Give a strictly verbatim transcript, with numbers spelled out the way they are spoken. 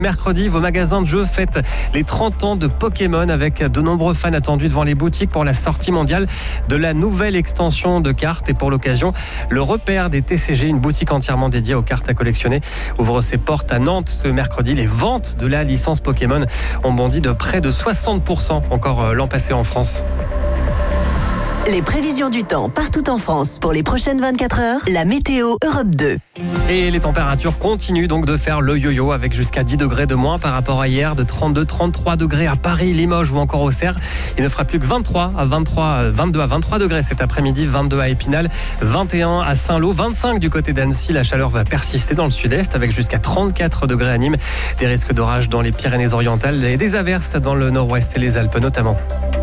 Mercredi, vos magasins de jeux fêtent les trente ans de Pokémon avec de nombreux fans attendus devant les boutiques pour la sortie mondiale de la nouvelle extension de cartes. Et pour l'occasion, le repère des T C G, une boutique entièrement dédiée aux cartes à collectionner, ouvre ses portes à Nantes ce mercredi. Les ventes de la licence Pokémon ont bondi de près de soixante pour cent encore l'an passé en France. Les prévisions du temps partout en France pour les prochaines vingt-quatre heures, la météo Europe deux. Et les températures continuent donc de faire le yo-yo avec jusqu'à dix degrés de moins par rapport à hier, de trente-deux à trente-trois degrés à Paris, Limoges ou encore Auxerre. Il ne fera plus que vingt-trois à vingt-trois, vingt-deux à vingt-trois degrés cet après-midi, vingt-deux à Épinal, vingt et un à Saint-Lô, vingt-cinq du côté d'Annecy. La chaleur va persister dans le sud-est avec jusqu'à trente-quatre degrés à Nîmes. Des risques d'orage dans les Pyrénées-Orientales et des averses dans le nord-ouest et les Alpes notamment.